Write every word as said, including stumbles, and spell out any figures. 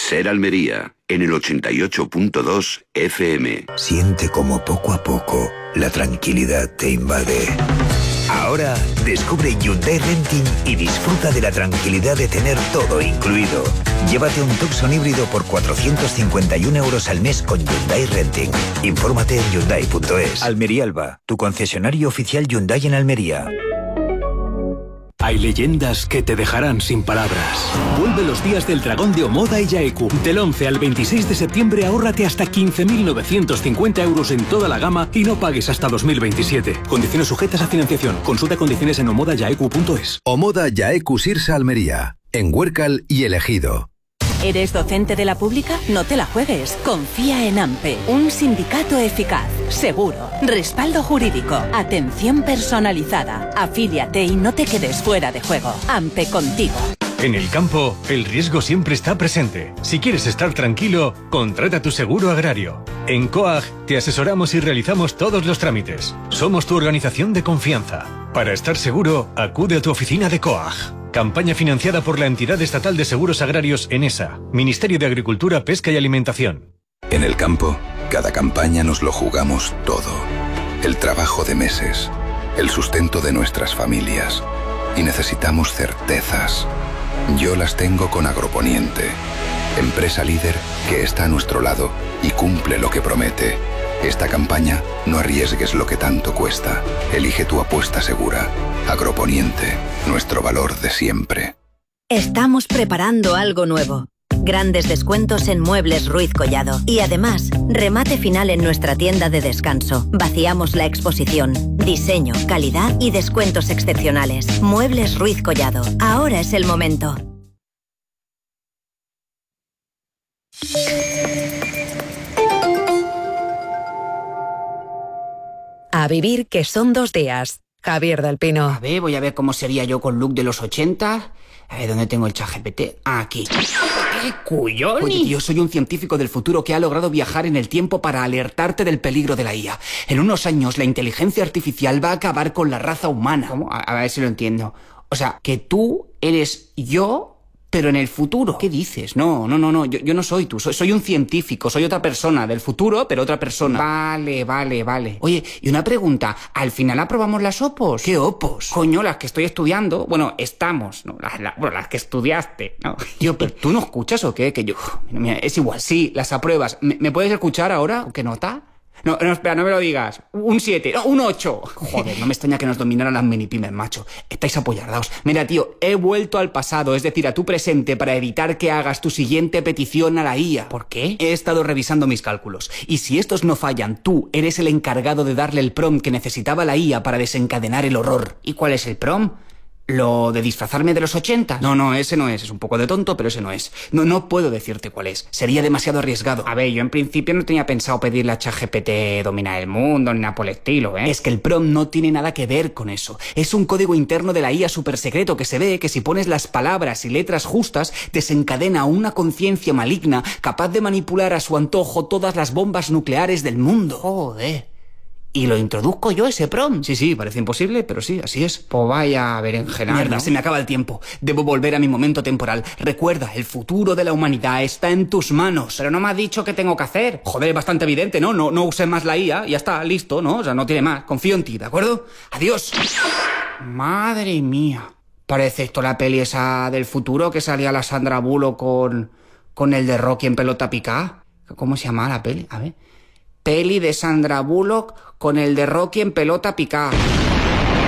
Ser Almería, en el ochenta y ocho punto dos F M. Siente como poco a poco la tranquilidad te invade. Ahora descubre Hyundai Renting y disfruta de la tranquilidad de tener todo incluido. Llévate un Tucson híbrido por cuatrocientos cincuenta y un euros al mes con Hyundai Renting. Infórmate en Hyundai punto es. Almería Alba, tu concesionario oficial Hyundai en Almería. Hay leyendas que te dejarán sin palabras. Vuelve los días del dragón de Omoda y Yaeku. Del once al veintiséis de septiembre ahórrate hasta quince mil novecientos cincuenta euros en toda la gama y no pagues hasta dos mil veintisiete. Condiciones sujetas a financiación. Consulta condiciones en omoda yaeku punto es. Omoda Yaeku Sirsa Almería. En Huércal y El Ejido. ¿Eres docente de la pública? No te la juegues. Confía en AMPE, un sindicato eficaz, seguro, respaldo jurídico, atención personalizada. Afíliate y no te quedes fuera de juego. AMPE contigo. En el campo, el riesgo siempre está presente. Si quieres estar tranquilo, contrata tu seguro agrario. En COAG te asesoramos y realizamos todos los trámites. Somos tu organización de confianza. Para estar seguro, acude a tu oficina de COAG. Campaña financiada por la Entidad Estatal de Seguros Agrarios ENESA, Ministerio de Agricultura, Pesca y Alimentación. En el campo, cada campaña nos lo jugamos todo. El trabajo de meses, el sustento de nuestras familias. Y necesitamos certezas. Yo las tengo con Agroponiente, empresa líder que está a nuestro lado y cumple lo que promete. Esta campaña, no arriesgues lo que tanto cuesta. Elige tu apuesta segura. Agroponiente, nuestro valor de siempre. Estamos preparando algo nuevo. Grandes descuentos en Muebles Ruiz Collado. Y además, remate final en nuestra tienda de descanso. Vaciamos la exposición. Diseño, calidad y descuentos excepcionales. Muebles Ruiz Collado. Ahora es el momento. A vivir, que son dos días. Javier del Pino. A ver, voy a ver cómo sería yo con look de los ochenta. A ver, ¿dónde tengo el ChatGPT? Ah, aquí. ¡Qué cuyoni! Oye, tío, soy un científico del futuro que ha logrado viajar en el tiempo para alertarte del peligro de la I A. En unos años, la inteligencia artificial va a acabar con la raza humana. ¿Cómo? A, a ver si lo entiendo. O sea, que tú eres yo, pero en el futuro. ¿Qué dices? No, no, no, no. Yo, yo no soy tú. Soy, soy un científico. Soy otra persona del futuro, pero otra persona. Vale, vale, vale. Oye, y una pregunta. ¿Al final aprobamos las opos? ¿Qué opos? Coño, las que estoy estudiando. Bueno, estamos, ¿no? Las, las, bueno, las que estudiaste, ¿no? Tío, pero ¿tú no escuchas o qué? Que yo... Mira, mira, es igual. Sí, las apruebas. ¿Me, ¿me puedes escuchar ahora? ¿Qué nota? No, no, espera, no me lo digas. Un siete, no, un ocho. Joder, no me extraña que nos dominaran las minipymes, macho. Estáis apoyardaos. Mira, tío, he vuelto al pasado, es decir, a tu presente, para evitar que hagas tu siguiente petición a la I A. ¿Por qué? He estado revisando mis cálculos. Y si estos no fallan, tú eres el encargado de darle el prompt que necesitaba la I A para desencadenar el horror. ¿Y cuál es el prompt? ¿Lo de disfrazarme de los ochenta? No, no, ese no es. Es un poco de tonto, pero ese no es. No, no puedo decirte cuál es. Sería demasiado arriesgado. A ver, yo en principio no tenía pensado pedirle a ChatGPT dominar el mundo ni nada por el estilo, ¿eh? Es que el prompt no tiene nada que ver con eso. Es un código interno de la I A súper secreto que se ve que si pones las palabras y letras justas desencadena una conciencia maligna capaz de manipular a su antojo todas las bombas nucleares del mundo. Joder. ¿Y lo introduzco yo, ese prompt? Sí, sí, parece imposible, pero sí, así es. Pues vaya berenjenal. Mierda, ¿no? Se me acaba el tiempo. Debo volver a mi momento temporal. Recuerda, el futuro de la humanidad está en tus manos. Pero no me has dicho qué tengo que hacer. Joder, es bastante evidente, ¿no? No, no uses más la I A, ya está, listo, ¿no? O sea, no tiene más. Confío en ti, ¿de acuerdo? Adiós. Madre mía. Parece esto la peli esa del futuro que salía la Sandra Bullock con... con el de Rocky en pelota picada. ¿Cómo se llama la peli? A ver... Peli de Sandra Bullock con el de Rocky en pelota picada.